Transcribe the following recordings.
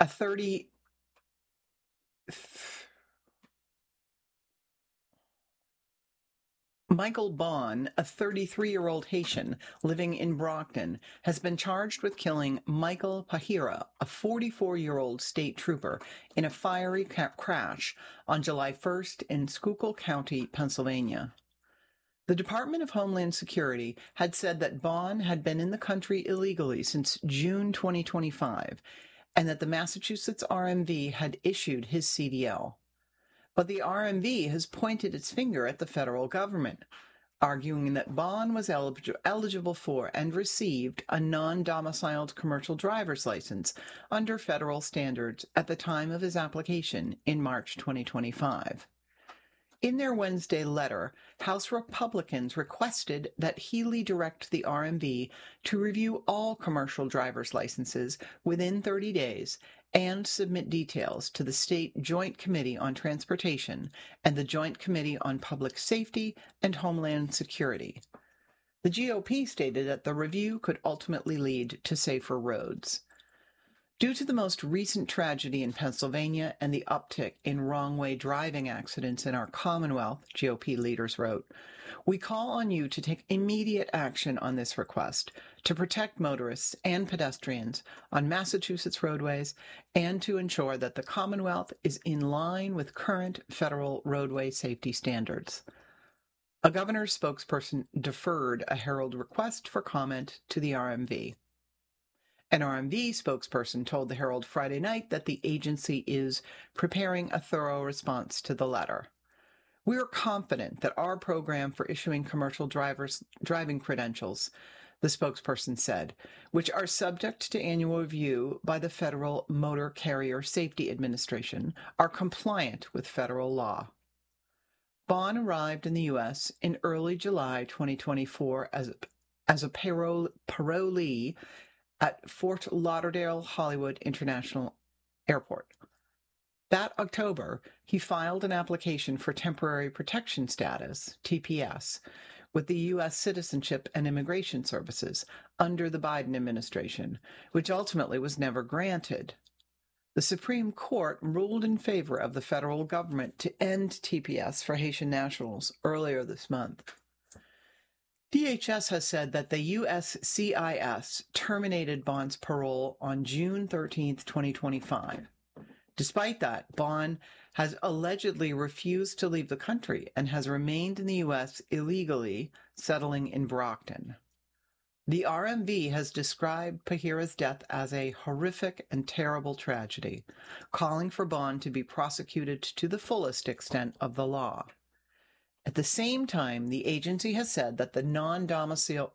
a 30 Michael Bond, a 33-year-old Haitian living in Brockton, has been charged with killing Michael Pahira, a 44-year-old state trooper, in a fiery crash on July 1st in Schuylkill County, Pennsylvania. The Department of Homeland Security had said that Bond had been in the country illegally since June 2025, and that the Massachusetts RMV had issued his CDL. But the RMV has pointed its finger at the federal government, arguing that Bond was eligible for and received a non-domiciled commercial driver's license under federal standards at the time of his application in March 2025. In their Wednesday letter, House Republicans requested that Healey direct the RMV to review all commercial driver's licenses within 30 days and submit details to the State Joint Committee on Transportation and the Joint Committee on Public Safety and Homeland Security. The GOP stated that the review could ultimately lead to safer roads. Due to the most recent tragedy in Pennsylvania and the uptick in wrong-way driving accidents in our Commonwealth, GOP leaders wrote, we call on you to take immediate action on this request to protect motorists and pedestrians on Massachusetts roadways and to ensure that the Commonwealth is in line with current federal roadway safety standards. A governor's spokesperson deferred a Herald request for comment to the RMV. An RMV spokesperson told the Herald Friday night that the agency is preparing a thorough response to the letter. We are confident that our program for issuing commercial driving credentials, the spokesperson said, which are subject to annual review by the Federal Motor Carrier Safety Administration, are compliant with federal law. Bond arrived in the U.S. in early July 2024 as a parolee at Fort Lauderdale Hollywood International Airport. That October, he filed an application for temporary protection status, TPS, with the U.S. Citizenship and Immigration Services under the Biden administration, which ultimately was never granted. The Supreme Court ruled in favor of the federal government to end TPS for Haitian nationals earlier this month. DHS has said that the USCIS terminated Bond's parole on June 13, 2025. Despite that, Bond has allegedly refused to leave the country and has remained in the U.S. illegally, settling in Brockton. The RMV has described Pahira's death as a horrific and terrible tragedy, calling for Bond to be prosecuted to the fullest extent of the law. At the same time, the agency has said that the non-domiciled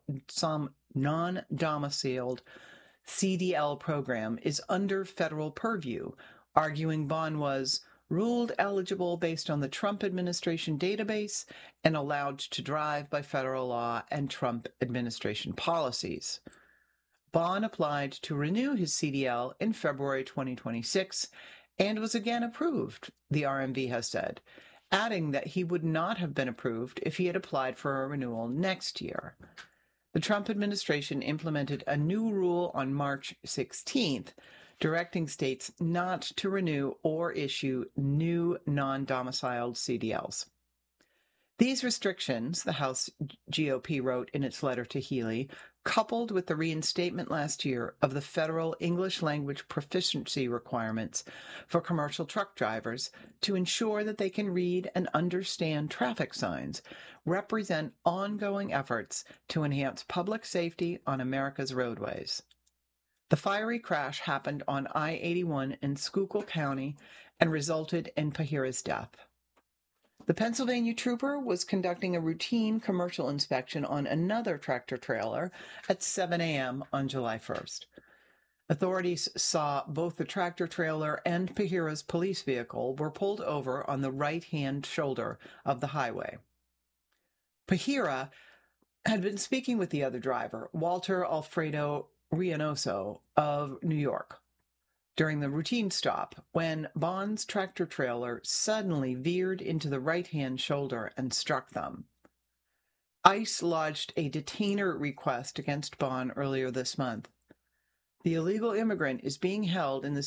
CDL program is under federal purview, arguing Bond was ruled eligible based on the Trump administration database and allowed to drive by federal law and Trump administration policies. Bond applied to renew his CDL in February 2026 and was again approved, the RMV has said, adding that he would not have been approved if he had applied for a renewal next year. The Trump administration implemented a new rule on March 16th, directing states not to renew or issue new non-domiciled CDLs. These restrictions, the House GOP wrote in its letter to Healey, coupled with the reinstatement last year of the federal English language proficiency requirements for commercial truck drivers to ensure that they can read and understand traffic signs, represent ongoing efforts to enhance public safety on America's roadways. The fiery crash happened on I-81 in Schuylkill County and resulted in Pahira's death. The Pennsylvania trooper was conducting a routine commercial inspection on another tractor-trailer at 7 a.m. on July 1st. Authorities saw both the tractor-trailer and Pahira's police vehicle were pulled over on the right-hand shoulder of the highway. Pahira had been speaking with the other driver, Walter Alfredo Reynoso of New York, during the routine stop when Bond's tractor-trailer suddenly veered into the right-hand shoulder and struck them. ICE lodged a detainer request against Bond earlier this month. The illegal immigrant is being held in the